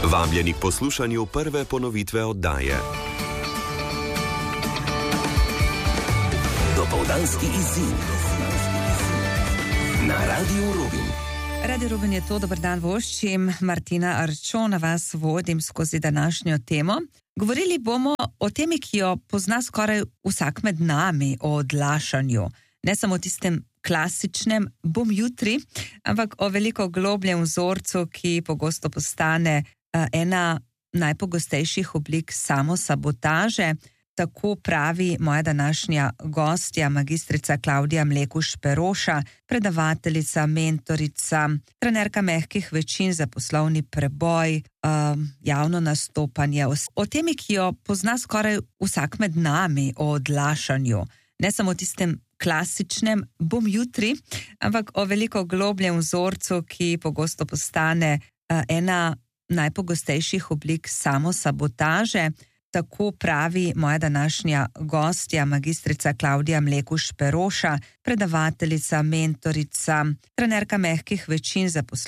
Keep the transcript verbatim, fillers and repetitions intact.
Vabljeni k poslušanju prve ponovitve oddaje. Dopoldanski izziv na Radiu Rubin. Radio Rubin je to, dober dan voščim, Martina Arčo, na vas vodim skozi današnjo temo. Govorili bomo o temi, ki jo pozna skoraj vsak med nami, o odlašanju. Ne samo tistem klasičnem bom jutri, ampak o veliko globljem vzorcu, ki pogosto postane uh, ena najpogostejših oblik samosabotaže. Tako pravi moja današnja gostja, magistrica Klavdija Mlekuž Peroša, predavateljica, mentorica, trenerka mehkih večin za poslovni preboj, um, javno nastopanje. O temi, ki jo pozna skoraj vsak med nami, o odlašanju. Ne samo tistem klasičnem bom jutri, ampak o veliko globljem vzorcu, ki pogosto postane uh, ena najpogostejših oblik samosabotaže. Tako pravi moja današnja gostja, magistrica Klavdija Mlekuž Peroša, predavateljica, mentorica, trenerka mehkih večin za poslovni